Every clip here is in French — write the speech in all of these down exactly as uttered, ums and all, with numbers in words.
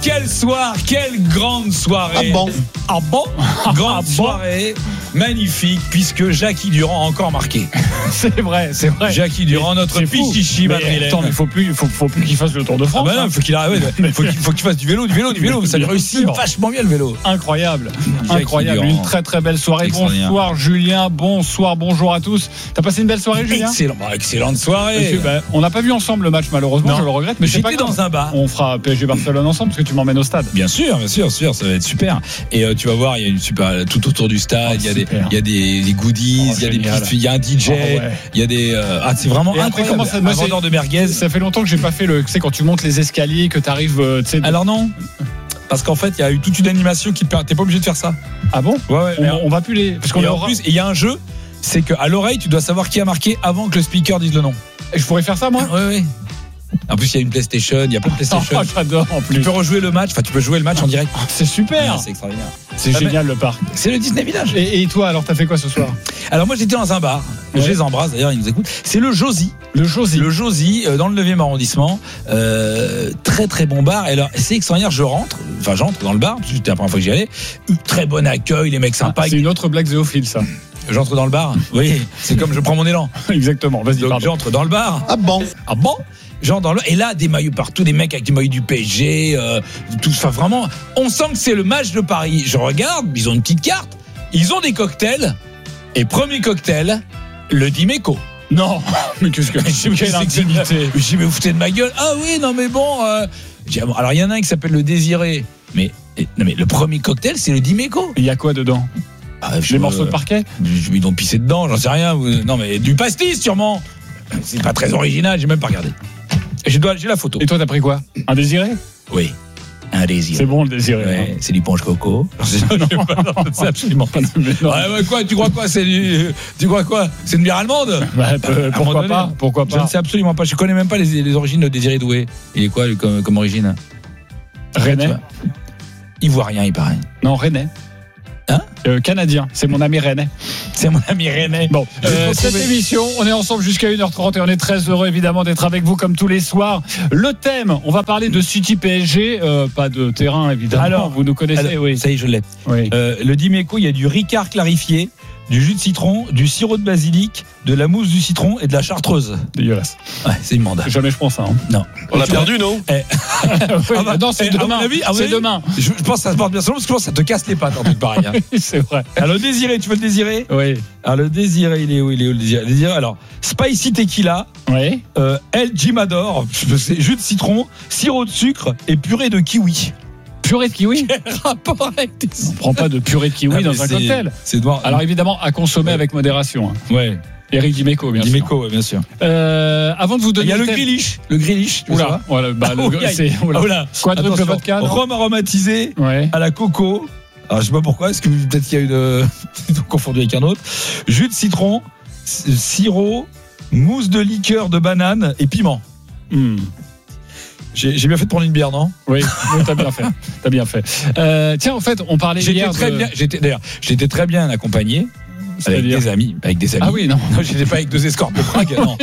quel soir, quelle grande soirée. Ah bon Ah bon Grande Ah bon soirée, magnifique, puisque Jackie Durand a encore marqué. C'est vrai, c'est vrai. Jackie Durand, notre C'est fou. pichichi Mais madrilène. attends, mais faut plus, faut, faut plus qu'il fasse le Tour de Ah France. bah non, hein. faut qu'il arrête, ouais, faut qu'il faut qu'il fasse du vélo, du vélo, du vélo. Ça lui Bien réussit sûr. vachement bien le vélo. Incroyable, Jackie incroyable. Durand. Une très très belle soirée. Extraordinaire. Bonsoir Julien, bonsoir, bonjour à tous. T'as passé une belle soirée, Julien? Excellent, bah, excellente soirée. Monsieur, bah, on n'a pas vu ensemble le match malheureusement, Non. je le regrette, mais c'est J'étais pas grave. dans un bar. On fera P S G Barcelone ensemble parce que tu m'emmènes au stade. Bien sûr, bien sûr, sûr, ça va être super. Et euh, tu vas voir, il y a une super tout autour du stade. Il Oh, y a des, super. il y a des, des goodies, Oh, il y a des génial. petites, il y a un D J, Oh, ouais. il y a des. euh, ah, c'est vraiment Et après, incroyable. comment ça- moi, un c'est- vendeur de merguez. Ça fait longtemps que j'ai pas fait le. Tu sais, quand tu montes les escaliers, que tu arrives. Tu sais, Alors non, parce qu'en fait, il y a eu toute une animation qui te permet. T'es pas obligé de faire ça. ah bon? Ouais, ouais. On, mais- on va plus les. Parce qu'on et est en au- plus, il y a un jeu, c'est qu'à l'oreille, tu dois savoir qui a marqué avant que le speaker dise le nom. Je pourrais faire ça moi? Ouais, ouais. En plus, il y a une PlayStation, il y a plein de PlayStation. Oh, j'adore en Tu plus. peux rejouer le match, enfin, tu peux jouer le match en direct. C'est super. Ah, c'est extraordinaire. C'est Ah, mais- génial le parc. C'est le Disney Village. Et, et toi alors, t'as fait quoi ce soir? Alors moi, j'étais dans un bar. Ouais. Je les embrasse d'ailleurs, ils nous écoutent. C'est le Josie. Le Josie. Le Josie, euh, dans le neuvième arrondissement. Euh, très très bon bar. Et alors, c'est extraordinaire, je rentre, enfin j'entre dans le bar, parce que c'était la première fois que j'y allais. Très bon accueil, les mecs sympas. Ah, c'est une autre blague zoophile ça. J'entre dans le bar. Oui, c'est comme je prends mon élan. Exactement. Vas-y. Donc Pardon. j'entre dans le bar. Ah bon Ah bon? Genre dans le... Et là, des maillots partout, des mecs avec des maillots du P S G, euh, tout, enfin vraiment, on sent que c'est le match de Paris. Je regarde, ils ont une petite carte, ils ont des cocktails, et premier cocktail, le Dimeco. Non. Mais qu'est-ce que Je me quelle dis, intimité. Je dis, mais vous foutez de ma gueule. Ah oui, non mais bon. Euh... j'ai dit, ah bon, alors il y en a un qui s'appelle le Désiré, mais et- non mais le premier cocktail, c'est le Dimeco. Il y a quoi dedans? Ah, je- Les morceaux de parquet? je- Ils ont pissé dedans, j'en sais rien. vous- Non mais du pastis sûrement. C'est pas très original, j'ai même pas regardé. Et je dois, j'ai la photo. Et toi t'as pris quoi? Un désiré? Oui, un désir. C'est bon le désiré. Ouais, c'est du punch coco. C'est absolument pas. Mais non. Ouais, ouais, quoi, tu crois quoi? C'est du, tu crois quoi? C'est une bière allemande? Bah, À un euh, moment pourquoi donné, pas? Pourquoi Je ne pas? sais absolument pas. Je connais même pas les, les origines de Désiré Doué. Il est quoi lui, comme, comme origine? Rennais? Tu vois. Ivoirien, il paraît. Non, Rennais. Hein? Euh, Canadien. C'est mon ami Rennais. C'est mon ami René. Bon, Je vais te euh, retrouver. cette émission, on est ensemble jusqu'à une heure trente et on est très heureux évidemment d'être avec vous comme tous les soirs. Le thème, on va parler de City P S G, euh, pas de terrain évidemment. Alors, vous nous connaissez, Alors, oui. Ça y est, je l'ai. oui. Euh, le Dimeco, il y a du Ricard clarifié, du jus de citron, du sirop de basilic, de la mousse du citron et de la chartreuse. Dégueulasse. Ouais, c'est immonde. Jamais je pense ça. Hein. Non. On l'a Tu vois, perdu, non Oui, Ah bah, non, c'est eh, à demain. mon avis, à mon C'est avis, demain. Je, je pense que ça se porte bien selon parce que je pense que ça te casse les pattes en truc pareil. Hein. C'est vrai. Alors le désiré, tu veux le désiré? Oui. Alors le désiré, il est où? Il est où le désiré? Le désiré, alors spicy tequila, Oui. euh, El Jimador, c'est jus de citron, sirop de sucre et purée de kiwi. Purée de kiwi. Rapport avec tes... On prend pas de purée de kiwi Ah, dans mais un c'est- cocktail. C'est noir. Alors évidemment, à consommer avec modération. Hein. ouais. Eric Dimeco, bien sûr. Dimeco, ouais, bien sûr. Euh, avant de vous donner Il y a le thème- grillish, le grillish. tu veux Oula, savoir? voilà, bah, le, Ah, oui, c'est, oula. Ah, oula. Quadruple Attention. vodka, non? Rhum aromatisé Ouais. à la coco. Alors je sais pas pourquoi, est-ce que peut-être qu'il y a une euh, ils ont confondu avec un autre. Jus de citron, s- sirop, mousse de liqueur de banane et piment. Hmm. J'ai j'ai bien fait de prendre une bière, non? Oui, oui, t'as bien fait. T'as bien fait. Euh, tiens, en fait, on parlait J'étais hier très de... bien. J'étais d'ailleurs, j'étais très bien accompagné avec C'est-à-dire des amis, avec des amis. Ah oui, non. Non, j'étais pas avec deux escortes de Prague. Non.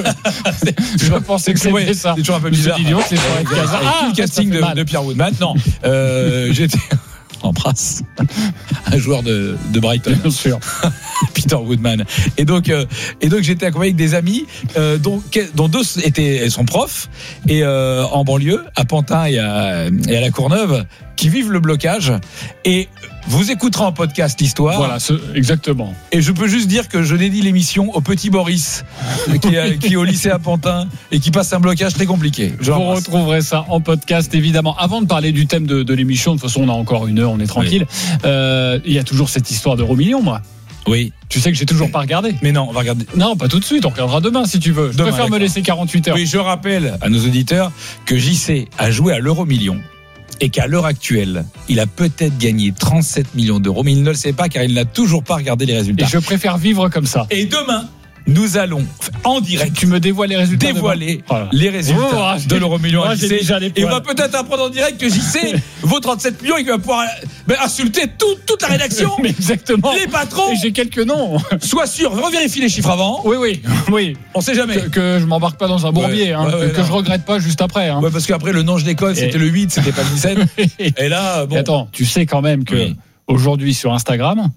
Je pensais que Ouais, c'était ça. c'est toujours un peu Je me suis bizarre. dit, dis donc, c'est sur Avec une case. avec Ah, tout le ça casting fait de, mal. de Pierre Woodman. Non, euh, j'étais embrasse un joueur de, de Brighton. Bien sûr. Peter Woodman. Et donc, euh, et donc j'étais accompagné avec des amis, euh, dont, dont deux étaient sont profs, et euh, en banlieue, à Pantin et à, et à La Courneuve, qui vivent le blocage. Et vous écouterez en podcast l'histoire. Voilà, ce- exactement. Et je peux juste dire que je dédie l'émission au petit Boris, qui est, qui est au lycée à Pantin et qui passe un blocage très compliqué. Je Vous l'embrasse. retrouverez ça en podcast, évidemment. Avant de parler du thème de, de l'émission, de toute façon, on a encore une heure, on est tranquille. Euh, Il y a toujours cette histoire d'euro million, moi. Oui, Tu sais que j'ai toujours pas regardé. mais non, on va regarder. Non, pas tout de suite, on regardera demain si tu veux. Je Demain, préfère me d'accord. laisser quarante-huit heures. Oui, je rappelle à nos auditeurs que J C a joué à l'euro million et qu'à l'heure actuelle, il a peut-être gagné trente-sept millions d'euros, mais il ne le sait pas car il n'a toujours pas regardé les Et résultats. je préfère vivre comme ça. Et demain, nous allons en direct Tu me dévoiles les résultats dévoiler demain. Voilà. les résultats Oh, de l'euro million moi, à j'ai J C. déjà les Et on poils. va peut-être apprendre en direct que J C vaut trente-sept millions et qu'il va pouvoir Mais insulter toute, toute la rédaction. Mais exactement. Les patrons. Et j'ai quelques noms. Sois sûr, revérifie les chiffres avant. Oui, oui, oui. On sait jamais. Que, que je m'embarque pas dans un bourbier, Ouais, hein, ouais, ouais, que, que non. je regrette pas juste après. Hein. Ouais, parce qu'après, le nom, je déconne, c'était Et- le huit, c'était pas le dix-sept. Et là, bon. Et attends, tu sais quand même que Oui. aujourd'hui sur Instagram,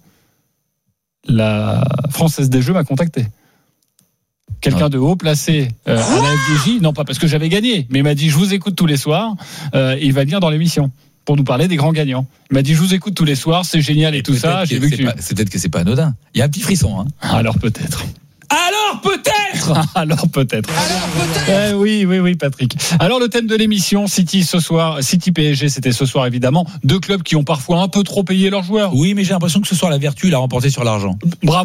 la Française des Jeux m'a contacté. Quelqu'un Ah. de haut placé euh, à la F D J, non pas parce que j'avais gagné, mais il m'a dit je vous écoute tous les soirs, euh, il va venir dans l'émission pour nous parler des grands gagnants. Il m'a dit je vous écoute tous les soirs, c'est génial et, tout peut-être ça. que J'ai vu que c'est tu... pas- c'est peut-être que c'est pas anodin. Il y a un petit frisson. Hein. Alors peut-être. Alors peut-être. Alors peut-être. Eh oui, oui, oui, Patrick. Alors le thème de l'émission, City ce soir, City P S G, c'était ce soir évidemment. Deux clubs qui ont parfois un peu trop payé leurs joueurs. Oui, mais j'ai l'impression que ce soir, la vertu l'a remporté sur l'argent. Bravo.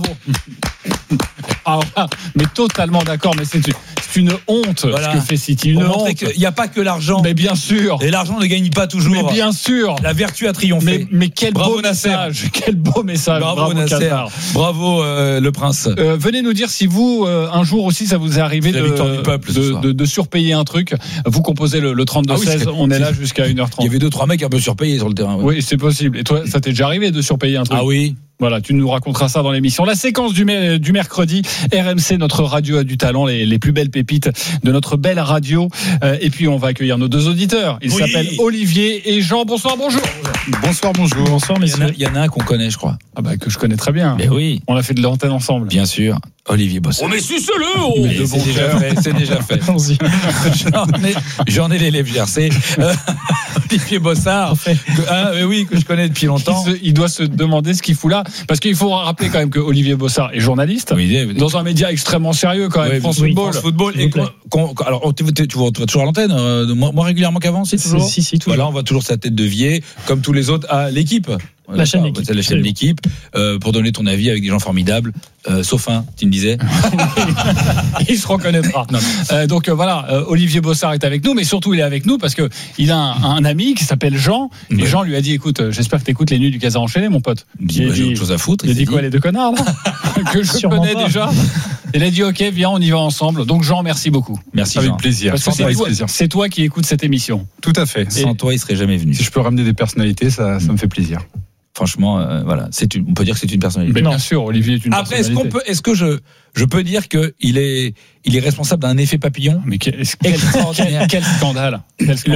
Alors, là, mais totalement d'accord, mais c'est une, c'est une honte Voilà. ce que fait City, Pour une montrer honte. qu'il n'y a pas que l'argent. Mais bien sûr, Et l'argent ne gagne pas toujours. mais bien sûr. La vertu a triomphé. Mais, mais quel Bravo, beau Nasser. message, quel beau message. Bravo, Nasser. Qatar. Bravo euh, le prince. Euh, venez nous dire si vous, euh, un jour aussi, ça vous est arrivé C'est la de, victoire du peuple, ce de, soir. de, de surpayer un truc. Vous composez le, le trente-deux seize, Ah oui, c'est- on est là jusqu'à une heure trente. Il y avait deux trois mecs un peu surpayés sur le terrain. ouais. Oui, c'est possible. Et toi, ça t'est déjà arrivé de surpayer un truc? Ah oui. Voilà, tu nous raconteras ça dans l'émission. La séquence du, mer- du mercredi, R M C, notre radio a du talent, les, les plus belles pépites de notre belle radio. Euh, et puis on va accueillir nos deux auditeurs. Ils Oui. s'appellent Olivier et Jean. Bonsoir, bonjour. Bonsoir, bonjour. Bonsoir, Il y, en a, il y en a un qu'on connaît, je crois. Ah bah que je connais très bien. Mais oui, On a fait de l'antenne ensemble. bien sûr. Olivier Bossard. Oh mais suce-le oh Mais de c'est bon déjà cœur. fait, c'est déjà fait. Allons-y. J'en ai, j'en ai l'élève G R C. Euh, Olivier Bossard, que, hein, mais oui, que je connais depuis Il, longtemps. se- il doit se demander ce qu'il fout là. Parce qu'il faut rappeler quand même que Olivier Bossard est journaliste. Oui, oui. Dans un média extrêmement sérieux quand même, Ouais, France oui, Football. France Football. S'il Et vous plaît. qu'on- qu'on- alors, on- tu, tu, tu vois tu vois toujours à l'antenne, euh, moins, moins régulièrement qu'avant, c'est toujours. Si, si, toujours. Voilà, on voit toujours sa tête de Vier, comme tous les autres, à l'équipe. La chaîne Voilà, L'équipe. c'est la chaîne L'équipe, euh, pour donner ton avis avec des gens formidables. Euh, sauf un, tu me disais. Il se reconnaîtra. Non, non. Euh, donc euh, voilà, euh, Olivier Bossard est avec nous, mais surtout il est avec nous parce que il a un, un ami qui s'appelle Jean. Et Ouais. Jean lui a dit, écoute, euh, j'espère que t'écoutes les nuits du Casa enchaîné, mon pote. Il me dit, Il a bah, j'ai dit- autre chose à foutre. Il a s'est dit quoi, les deux connards là que je Sûrement connais pas. déjà. Il a dit, ok, viens, on y va ensemble. Donc Jean, merci beaucoup. Merci, Avec Jean. plaisir. Parce que Sans c'est toi, avec toi, plaisir. c'est toi qui écoutes cette émission. Tout à fait. Sans toi, il serait jamais venu. Si je peux ramener des personnalités, ça, ça me fait plaisir. Franchement, euh, voilà, c'est une, on peut dire que c'est une personnalité. Mais bien sûr, Olivier est une Après, est-ce qu'on personnalité. peut, est-ce que je, je peux dire que il est, il est responsable d'un effet papillon Mais quel, quel- extraordinaire. quel- quel scandale. Quel scandale.